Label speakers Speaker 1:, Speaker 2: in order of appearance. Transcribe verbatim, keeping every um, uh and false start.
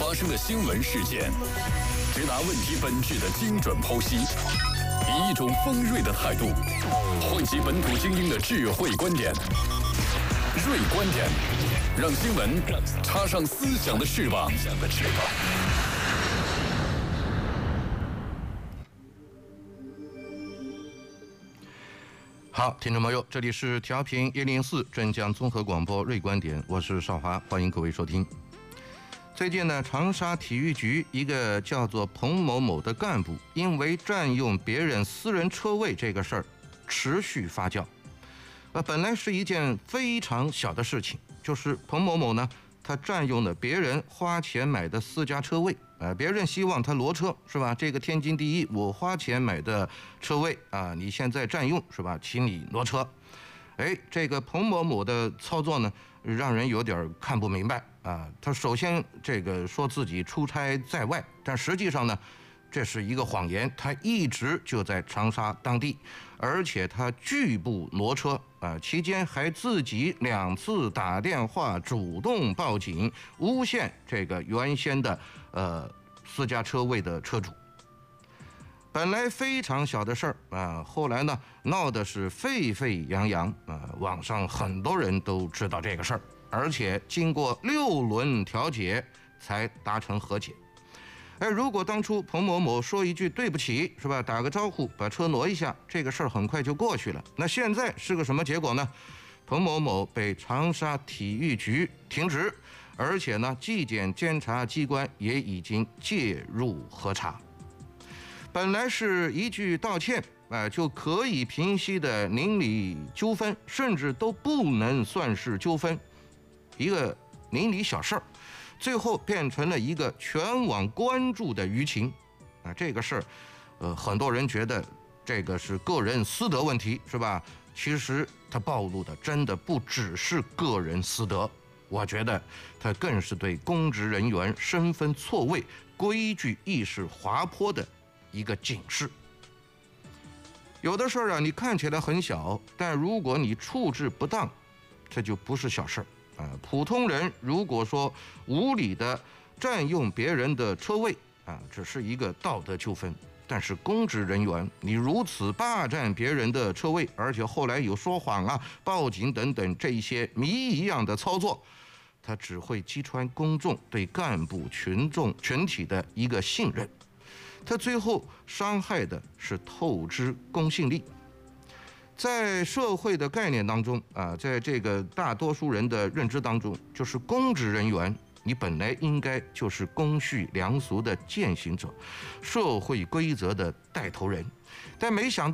Speaker 1: 发生的新闻事件，直达问题本质的精准剖析，以一种锋锐的态度，汇集本土精英的智慧观点。锐观点，让新闻插上思想的翅膀。
Speaker 2: 好，听众朋友，这里是调频一零四镇江综合广播锐观点，我是邵华，欢迎各位收听。最近呢，长沙体育局一个叫做彭某某的干部，因为占用别人私人车位这个事儿，持续发酵。呃，本来是一件非常小的事情，就是彭某某呢，他占用了别人花钱买的私家车位，呃，别人希望他挪车，是吧？这个天经地义，我花钱买的车位啊，你现在占用，是吧？请你挪车。哎，这个彭某某的操作呢，让人有点看不明白啊。他首先这个说自己出差在外，但实际上呢，这是一个谎言，他一直就在长沙当地，而且他拒不挪车啊，期间还自己两次打电话主动报警，诬陷这个原先的呃私家车位的车主。本来非常小的事儿啊，后来呢闹的是沸沸扬扬啊，网上很多人都知道这个事儿，而且经过六轮调解才达成和解。哎，如果当初彭某某说一句对不起，是吧？打个招呼，把车挪一下，这个事儿很快就过去了。那现在是个什么结果呢？彭某某被长沙体育局停职，而且呢，纪检监察机关也已经介入核查。本来是一句道歉啊、呃、就可以平息的邻里纠纷，甚至都不能算是纠纷，一个邻里小事儿。最后变成了一个全网关注的舆情，啊，这个事儿，呃，很多人觉得这个是个人私德问题，是吧？其实它暴露的真的不只是个人私德，我觉得它更是对公职人员身份错位、规矩意识滑坡的一个警示。有的事儿啊，你看起来很小，但如果你处置不当，这就不是小事儿。啊，普通人如果说无理的占用别人的车位啊，只是一个道德纠纷。但是公职人员，你如此霸占别人的车位，而且后来有说谎啊、报警等等这一些谜一样的操作，它只会击穿公众对干部群众群体的一个信任，它最后伤害的是透支公信力。在社会的概念当中啊，在这个大多数人的认知当中，就是公职人员，你本来应该就是公序良俗的践行者，社会规则的带头人，但没想到